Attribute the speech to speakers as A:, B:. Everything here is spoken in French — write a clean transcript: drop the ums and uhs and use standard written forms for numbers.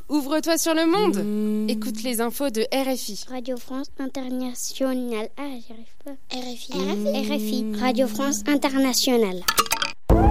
A: Ouvre-toi sur le monde. Écoute les infos de RFI.
B: Radio France Internationale. Ah, j'y arrive pas. RFI. RFI. Radio France Internationale.